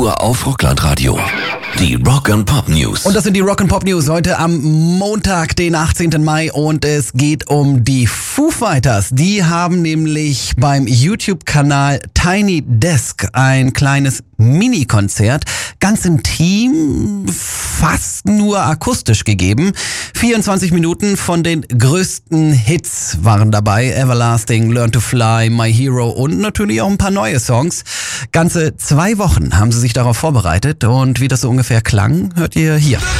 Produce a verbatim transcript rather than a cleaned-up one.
Nur auf Rockland-Radio. Die Rock and Pop News. Und das sind die Rock and Pop News heute am Montag, den achtzehnten Mai, und es geht um die Foo Fighters. Die haben nämlich beim YouTube-Kanal Tiny Desk ein kleines Mini-Konzert, ganz intim, fast nur akustisch gegeben. vierundzwanzig Minuten von den größten Hits waren dabei. Everlasting, Learn to Fly, My Hero und natürlich auch ein paar neue Songs. Ganze zwei Wochen haben sie sich darauf vorbereitet, und wie das so ungefähr klang, hört ihr hier.